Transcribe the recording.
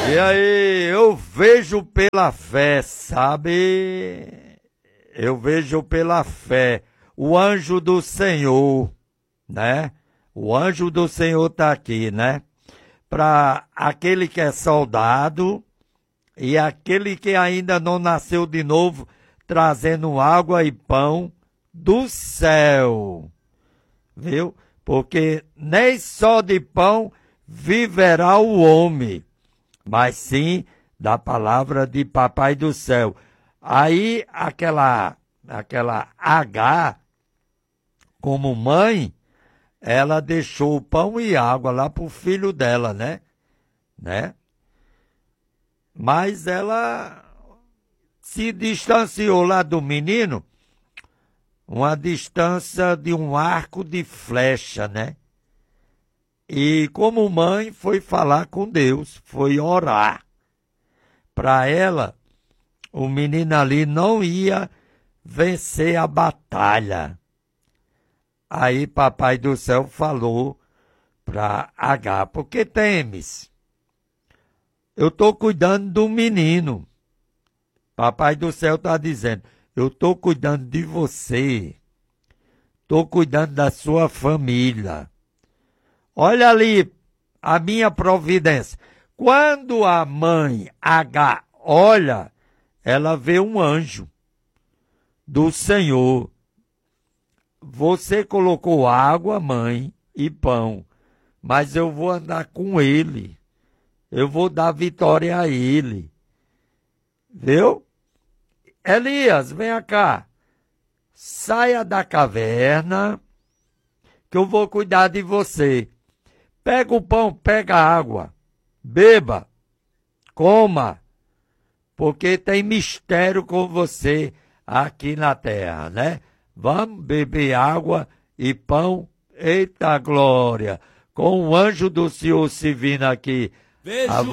E aí, eu vejo pela fé, sabe? Eu vejo pela fé o anjo do Senhor, né? O anjo do Senhor está aqui, né? Para aquele que é soldado e aquele que ainda não nasceu de novo, trazendo água e pão do céu, viu? Porque nem só de pão viverá o homem, mas sim da palavra de Papai do Céu. Aí aquela H, como mãe, ela deixou pão e água lá pro filho dela, né? Mas ela se distanciou lá do menino, uma distância de um arco de flecha, né? E como mãe foi falar com Deus, foi orar. Para ela, o menino ali não ia vencer a batalha. Aí Papai do Céu falou para H, por que temes? Eu estou cuidando do menino. Papai do Céu está dizendo, eu estou cuidando de você. Estou cuidando da sua família. Olha ali a minha providência. Quando a mãe H olha, ela vê um anjo do Senhor. Você colocou água, mãe, e pão, mas eu vou andar com ele. Eu vou dar vitória a ele. Viu? Elias, venha cá. Saia da caverna, que eu vou cuidar de você. Pega o pão, pega a água. Beba, coma, porque tem mistério com você aqui na terra, né? Vamos beber água e pão. Eita glória! Com o anjo do Senhor se vindo aqui. Vejo